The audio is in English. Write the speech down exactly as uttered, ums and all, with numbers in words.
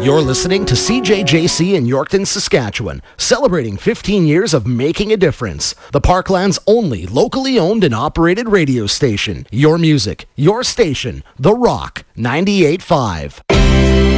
You're listening to C J J C in Yorkton, Saskatchewan, celebrating fifteen years of making a difference. The Parkland's only locally owned and operated radio station. Your music, your station, The Rock, ninety-eight point five.